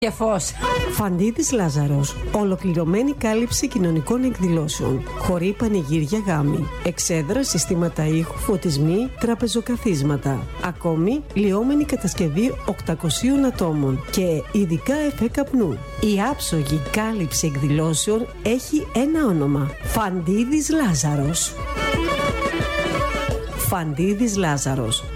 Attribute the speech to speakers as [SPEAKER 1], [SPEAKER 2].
[SPEAKER 1] Και φως.
[SPEAKER 2] Φαντίδης Λάζαρος. Ολοκληρωμένη κάλυψη κοινωνικών εκδηλώσεων. Χοροί, πανηγύρια, γάμοι. Εξέδρα, συστήματα ήχου, φωτισμοί, τραπεζοκαθίσματα. Ακόμη, λιώμενη κατασκευή 800 ατόμων και ειδικά εφέ καπνού. Η άψογη κάλυψη εκδηλώσεων έχει ένα όνομα. Φαντίδης Λάζαρος. Φαντίδης Λάζαρος.